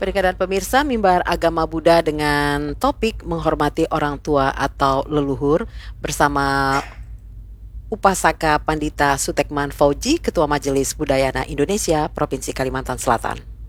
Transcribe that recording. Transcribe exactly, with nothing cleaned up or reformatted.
Pendengar dan pemirsa Mimbar Agama Buddha dengan topik menghormati orang tua atau leluhur bersama Upasaka Pandita Sutekman Fauji, Ketua Majelis Budayana Indonesia Provinsi Kalimantan Selatan.